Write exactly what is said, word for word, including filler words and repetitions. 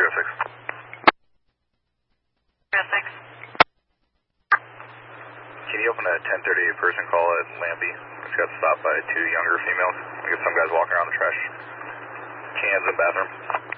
six. zero six. Can you open a ten thirty-eight person call at Lambie? Just got stopped by two younger females. I guess some guys walking around the trash cans in the bathroom.